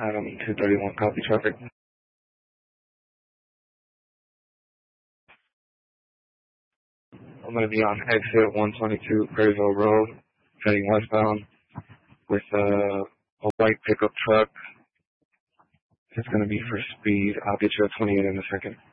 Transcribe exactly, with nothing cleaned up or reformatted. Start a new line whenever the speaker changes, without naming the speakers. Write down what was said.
Adam two thirty-one, copy traffic. I'm going to be on exit one twenty-two Prairieville Road, heading westbound with uh, a white pickup truck. It's going to be for speed. I'll get you at twenty-eight in a second.